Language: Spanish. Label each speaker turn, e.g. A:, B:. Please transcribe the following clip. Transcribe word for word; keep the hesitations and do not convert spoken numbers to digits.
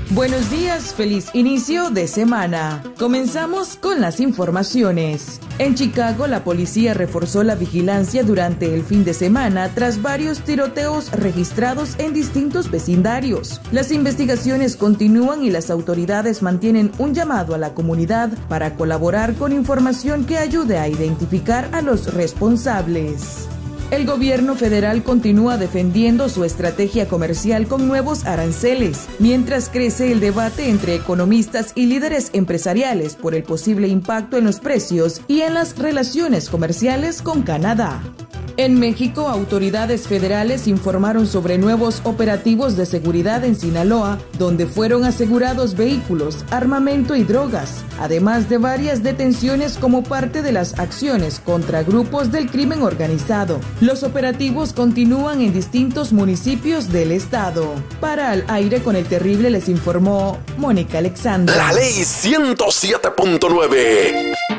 A: Buenos días, feliz inicio de semana. Comenzamos con las informaciones. En Chicago, la policía reforzó la vigilancia durante el fin de semana tras varios tiroteos registrados en distintos vecindarios. Las investigaciones continúan y las autoridades mantienen un llamado a la comunidad para colaborar con información que ayude a identificar a los responsables. El gobierno federal continúa defendiendo su estrategia comercial con nuevos aranceles, mientras crece el debate entre economistas y líderes empresariales por el posible impacto en los precios y en las relaciones comerciales con Canadá. En México, autoridades federales informaron sobre nuevos operativos de seguridad en Sinaloa, donde fueron asegurados vehículos, armamento y drogas, además de varias detenciones como parte de las acciones contra grupos del crimen organizado. Los operativos continúan en distintos municipios del estado. Para Al Aire con el Terrible les informó Mónica Alexandra.
B: La ley ciento siete punto nueve.